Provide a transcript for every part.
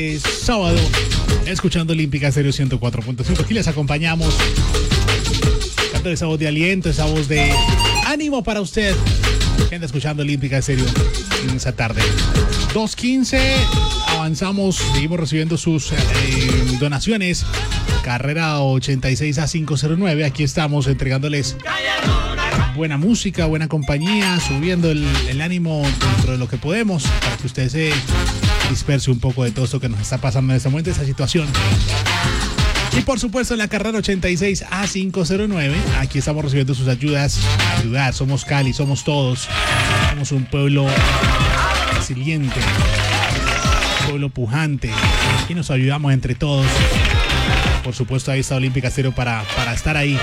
sábado, escuchando Olímpica Estéreo 104.5. Aquí les acompañamos, dando esa voz de aliento, esa voz de ánimo para usted que anda escuchando Olímpica Estéreo en esa tarde. 2:15, avanzamos, seguimos recibiendo sus donaciones. Carrera 86A509, aquí estamos entregándoles buena música, buena compañía, subiendo el ánimo dentro de lo que podemos para que usted se disperse un poco de todo esto que nos está pasando en este momento, esa situación. Y por supuesto en la carrera 86A509, aquí estamos recibiendo sus ayudas. Ayudar, somos Cali, somos todos. Somos un pueblo resiliente, un pueblo pujante. Aquí nos ayudamos entre todos. Por supuesto ahí está Olímpica Estéreo para estar ahí,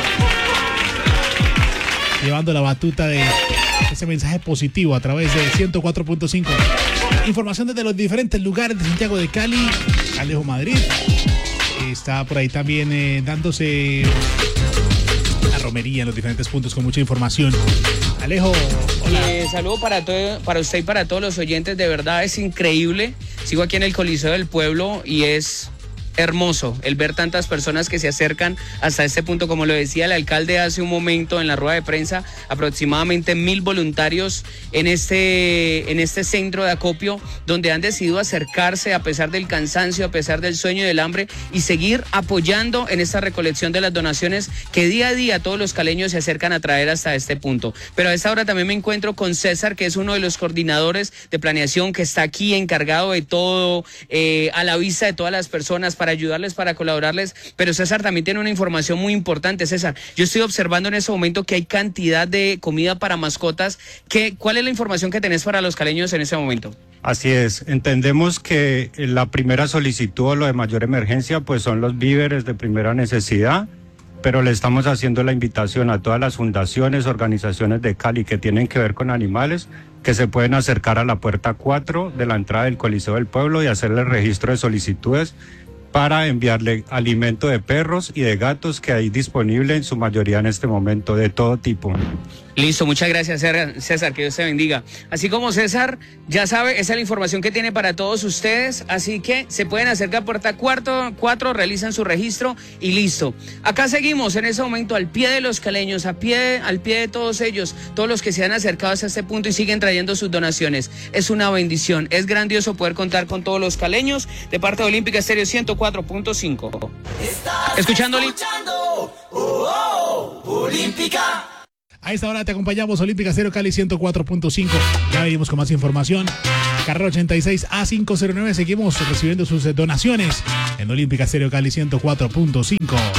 llevando la batuta de ese mensaje positivo a través de 104.5. Información desde los diferentes lugares de Santiago de Cali, Alejo Madrid. Está por ahí también dándose la romería en los diferentes puntos con mucha información. Alejo, hola. Saludo para usted y para todos los oyentes. De verdad es increíble. Sigo aquí en el Coliseo del Pueblo y es hermoso el ver tantas personas que se acercan hasta este punto. Como lo decía el alcalde hace un momento en la rueda de prensa, aproximadamente 1,000 voluntarios en este centro de acopio, donde han decidido acercarse a pesar del cansancio, a pesar del sueño y del hambre, y seguir apoyando en esta recolección de las donaciones que día a día todos los caleños se acercan a traer hasta este punto. Pero a esta hora también me encuentro con César, que es uno de los coordinadores de planeación, que está aquí encargado de todo, a la vista de todas las personas, para ayudarles, para colaborarles. Pero César también tiene una información muy importante. César, yo estoy observando en ese momento que hay cantidad de comida para mascotas. ¿Cuál es la información que tenés para los caleños en ese momento? Así es, entendemos que la primera solicitud o lo de mayor emergencia pues son los víveres de primera necesidad, pero le estamos haciendo la invitación a todas las fundaciones, organizaciones de Cali que tienen que ver con animales, que se pueden acercar a la puerta 4 de la entrada del Coliseo del Pueblo y hacerle el registro de solicitudes para enviarle alimento de perros y de gatos que hay disponible en su mayoría en este momento, de todo tipo. Listo, muchas gracias César, que Dios te bendiga. Así como César, ya sabe, esa es la información que tiene para todos ustedes, así que se pueden acercar a puerta 4, realizan su registro y listo. Acá seguimos en ese momento al pie de los caleños, al pie de todos ellos, todos los que se han acercado hasta este punto y siguen trayendo sus donaciones. Es una bendición, es grandioso poder contar con todos los caleños de parte de Olímpica Estéreo 104.5. Escuchando Olímpica. A esta hora te acompañamos, Olímpica Estéreo Cali 104.5. Ya venimos con más información. Carrera 86A509. Seguimos recibiendo sus donaciones en Olímpica Estéreo Cali 104.5.